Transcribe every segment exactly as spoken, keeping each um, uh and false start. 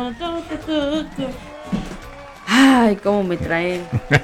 Ay, cómo me traen.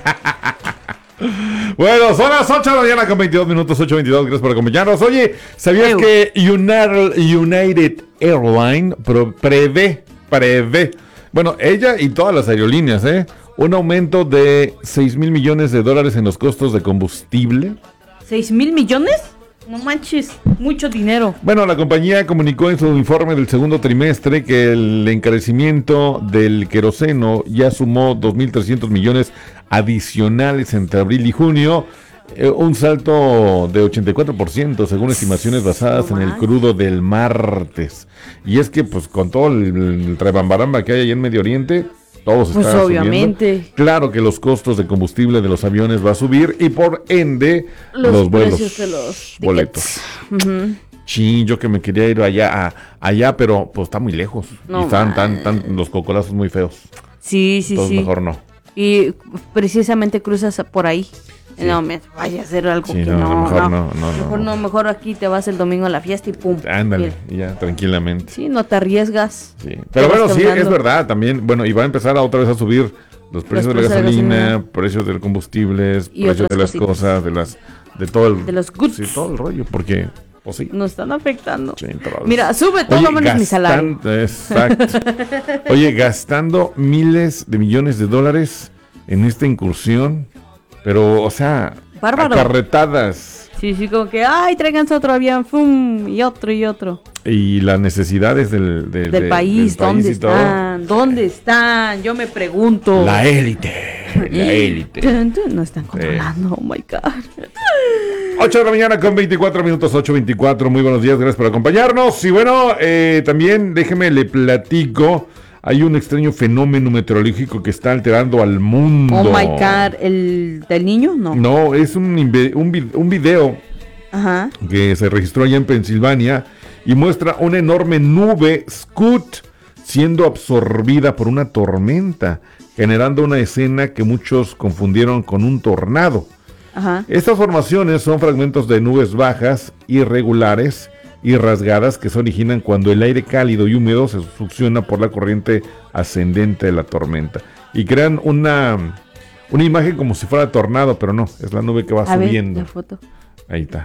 Bueno, son las ocho de la mañana con veintidós minutos, ocho veintidós, gracias por acompañarnos. Oye, ¿sabías Ew. que United, United Airlines pro- prevé, prevé, bueno, ella y todas las aerolíneas, ¿eh? Un aumento de seis mil millones de dólares en los costos de combustible? ¿Seis mil millones? No manches, mucho dinero. Bueno, la compañía comunicó en su informe del segundo trimestre que el encarecimiento del queroseno ya sumó dos mil trescientos millones adicionales entre abril y junio, eh, un salto de ochenta y cuatro por ciento según estimaciones basadas No en el manches. crudo del martes. Y es que pues con todo el, el trabambaramba que hay allá en Medio Oriente, todo se Pues está obviamente. subiendo. Claro que los costos de combustible de los aviones va a subir y por ende los, Los vuelos, precios de los boletos. tickets. Ujú. Sí, yo que me quería ir allá, a- allá, pero pues está muy lejos. No y están man. tan, tan, los cocolazos muy feos. Sí, sí, Entonces sí. mejor no. Y precisamente cruzas por ahí. Sí. No me vaya a hacer algo Sí, que no, no, mejor no. no, no, Mejor no. no, mejor aquí te vas el domingo a la fiesta y pum. Ándale, Mira. y ya, tranquilamente. Sí, no te arriesgas. Sí. Pero vas bueno, sí, caminando. es verdad, también, bueno, y va a empezar a otra vez a subir los precios de la precios de la gasolina, gasolina. precios del combustible, Y precios otras de las cositas. cosas, de las, de todo el, De los goods. sí, todo el rollo, porque, pues sí. Nos están afectando. Sí, pero- Mira, sube todo Oye, menos mi salario. gastan- Exacto. Oye, gastando miles de millones de dólares en esta incursión, pero, o sea, Bárbaro. acarretadas Sí, sí, como que, ay, tráiganse otro avión, fum, y otro y otro. y las necesidades del, del, Del de- país, del ¿dónde y todo. están? ¿Dónde están? Yo me pregunto. La élite, la élite. Tun, tun, No están controlando, oh my God. ocho de la mañana con veinticuatro minutos, ocho veinticuatro. Muy buenos días, gracias por acompañarnos. Y bueno, eh, también déjeme le platico. Hay un extraño fenómeno meteorológico que está alterando al mundo. Oh my God, ¿el del niño? No. No, es un, inve- un, vi- un video Ajá. que se registró allá en Pensilvania y muestra una enorme nube Scoot siendo absorbida por una tormenta, generando una escena que muchos confundieron con un tornado. Ajá. Estas formaciones son fragmentos de nubes bajas, irregulares y rasgadas que se originan cuando el aire cálido y húmedo se succiona por la corriente ascendente de la tormenta y crean una, una imagen como si fuera tornado, pero no, es la nube que va A ver, subiendo. la foto. Ahí está.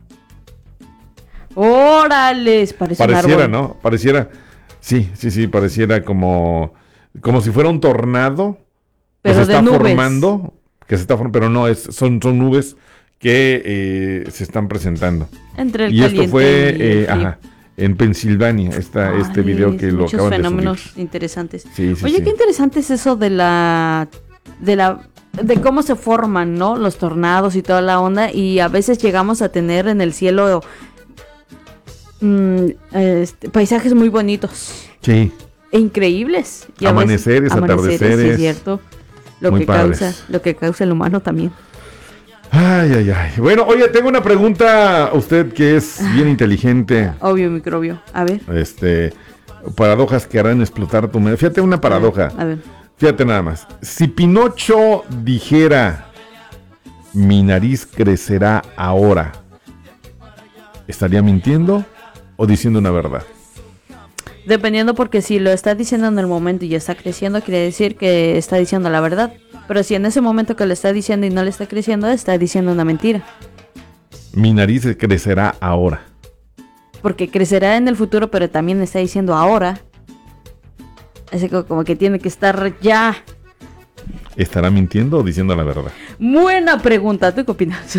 ¡Órales! Parece un Pareciera, árbol. ¿no? Pareciera, sí, sí, sí, pareciera como, como si fuera un tornado que Pero se de está nubes. formando, que se está formando, pero no, es, son, son nubes que eh, se están presentando. Entre el Y esto caliente fue y el eh, frío. ajá, en Pensilvania, esta, este Ay, video que lo muchos acaban de fenómenos subir. interesantes. Sí, sí, Oye, sí. qué interesante es eso de la de la de cómo se forman, ¿no? Los tornados y toda la onda, y a veces llegamos a tener en el cielo mm, este, paisajes muy bonitos Sí, e increíbles. Y a Amaneceres, veces- atardeceres. sí, es cierto. Lo Muy que padres. causa, lo que causa el humano también. ay, ay, ay. Bueno, oye, tengo una pregunta a usted que es bien inteligente. Obvio, microbio. A ver. Este, paradojas que harán explotar tu mente. Fíjate una paradoja. A ver. Fíjate nada más. Si Pinocho dijera, mi nariz crecerá ahora, ¿estaría mintiendo o diciendo una verdad? Dependiendo, porque si lo está diciendo en el momento y ya está creciendo, quiere decir que está diciendo la verdad. Pero si en ese momento que lo está diciendo y no le está creciendo, está diciendo una mentira. Mi nariz crecerá ahora. Porque crecerá en el futuro, pero también está diciendo ahora. Así que como que tiene que estar ya. ¿Estará mintiendo o diciendo la verdad? Buena pregunta, ¿tú qué opinas?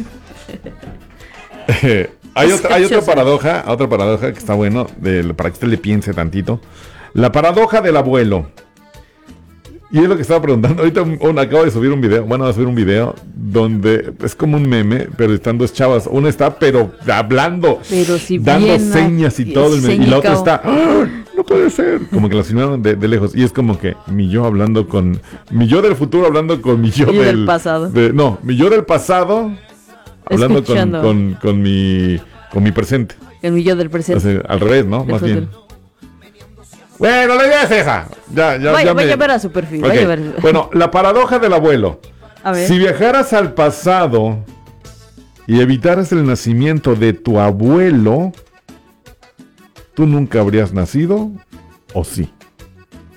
hay, otra, hay otra Capciosa. paradoja, otra paradoja que está bueno, de- para que usted le piense tantito. La paradoja del abuelo. Y es lo que estaba preguntando. Ahorita un- un- acabo de subir un video, bueno, voy a subir un video donde es como un meme, pero están dos chavas. Una está, pero hablando, Pero si dando bien señas y a- todo. el me- y la otra escénica está, ¡ah! No puede ser. Como que la filmaron de, de lejos. Y es como que mi yo hablando con, mi yo del futuro hablando con mi yo, Y yo del del pasado. de- no, mi yo del pasado hablando con, Escuchando. con, con mi, con mi presente. El millón del O presente. sea, al revés, ¿no? del Más bien. futuro. Bueno, la idea es esa. Ya, ya, Vaya, ya me- vaya a ver a su perfil. Ok, Vaya a ver. bueno, la paradoja del abuelo. A ver. Si viajaras al pasado y evitaras el nacimiento de tu abuelo, ¿tú nunca habrías nacido o sí?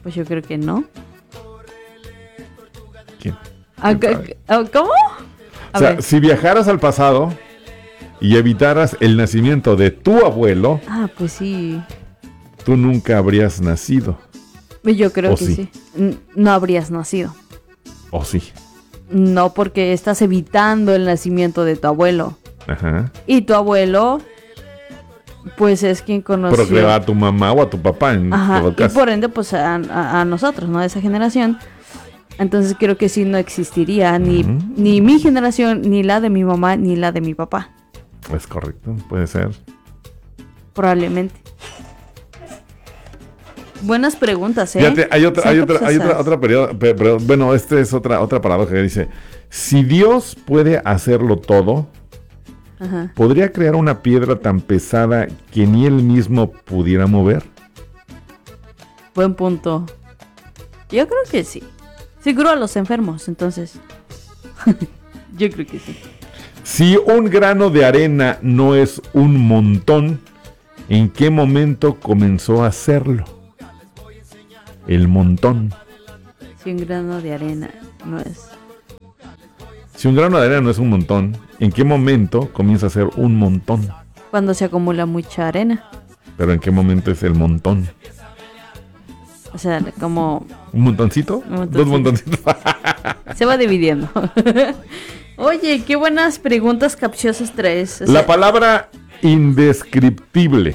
Pues yo creo que no. ¿Quién? Ah, padre. ¿Cómo? A O sea, ver. si viajaras al pasado y evitaras el nacimiento de tu abuelo, Ah, pues sí. tú nunca habrías nacido. Yo creo ¿O que sí? sí. N- No habrías nacido. ¿O sí? No, porque estás evitando el nacimiento de tu abuelo. Ajá. Y tu abuelo, pues es quien conoció. Procreaba a tu mamá o a tu papá en Ajá, todo y caso. por ende, pues a, a- a nosotros, ¿no? De esa generación. Entonces creo que sí no existiría ni, Ujú. ni mi generación, ni la de mi mamá, ni la de mi papá. Es correcto, puede ser. Probablemente. Buenas preguntas, ¿eh? Fíjate, hay otra, Son hay otra, hay otra, capciosas. otra periodo, pe- pero, bueno, este es otra, otra paradoja que dice, si Dios puede hacerlo todo, Ajá. ¿podría crear una piedra tan pesada que ni él mismo pudiera mover? Buen punto. Yo creo que sí. Sí curó a los enfermos, entonces. Yo creo que sí. Si un grano de arena no es un montón, ¿en qué momento comenzó a hacerlo? El montón. Si un grano de arena no es. Si un grano de arena no es un montón, ¿en qué momento comienza a ser un montón? Cuando se acumula mucha arena. Pero ¿en qué momento es el montón? O sea, como ¿Un montoncito? Un montoncito. Dos montoncitos. se va dividiendo. Oye, qué buenas preguntas capciosas traes. O sea, La palabra indescriptible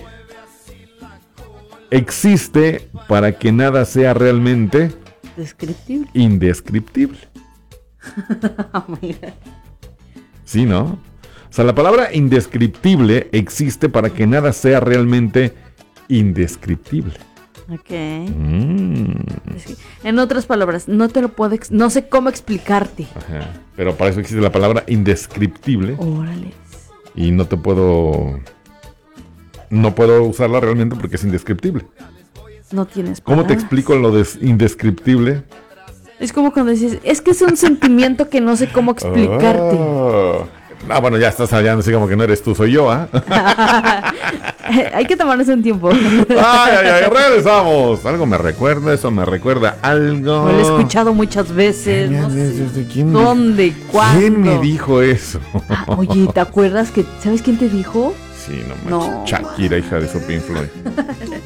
existe para que nada sea realmente descriptible. indescriptible. Mira. ¿Sí, no? O sea, la palabra indescriptible existe para que nada sea realmente indescriptible. Ok. Mm, Es que, en otras palabras, no te lo puedo, ex- no sé cómo explicarte. ajá. Pero para eso existe la palabra indescriptible Órale. y no te puedo... No puedo usarla realmente porque es indescriptible. No tienes ¿Cómo te palabras. explico lo de indescriptible? Es como cuando dices, es que es un sentimiento que no sé cómo explicarte. Oh. Ah, bueno, ya estás hallando así como que no eres tú, soy yo, ¿ah? Hay que tomarnos un tiempo. ay, ay, ay, regresamos. Algo me recuerda, eso me recuerda algo. Lo he escuchado muchas veces. No sé ¿Quién, dónde, cuándo. ¿Quién me dijo eso? Ah, oye, ¿te acuerdas que, sabes quién te dijo? Sí, no No. manches. Shakira, hija de su Pink Floyd.